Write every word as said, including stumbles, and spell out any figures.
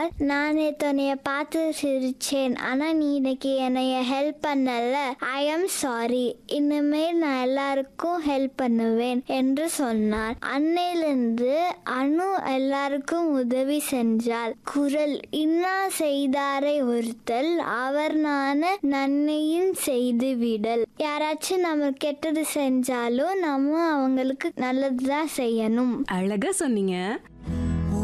நான் நேத்து உன்னைய பார்த்து சிரிச்சேன், ஆனா நீ இன்னைக்கு என்னைய ஹெல்ப் பண்ணல. I am sorry. இனிமேல் நான் எல்லாருக்கும் ஹெல்ப் பண்ணுவேன் என்று சொன்னார். அன்னையிலிருந்து அனு எல்லாருக்கும் உதவி செஞ்சாள். குரல்: இன்னா செய்தாரை ஒருத்தல் அவர் நான நன்மையும் செய்து விடல். யாராச்சும் நம்ம கெட்டது செஞ்சாலும் நம்ம அவங்களுக்கு நல்லதுதான் செய்யணும். அழகா சொன்னீங்க.